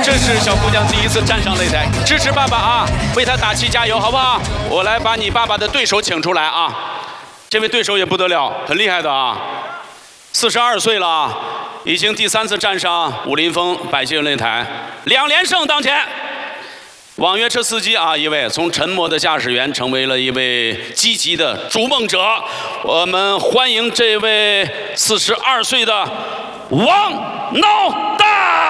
这是小姑娘第一次站上擂台，支持爸爸啊，为他打气加油，好不好？我来把你爸爸的对手请出来啊，这位对手也不得了，很厉害的啊，42岁了啊，已经第3次站上武林风百姓擂台，2连胜当前。网约车司机啊，一位从沉默的驾驶员成为了一位积极的逐梦者。我们欢迎这位42岁的王闹。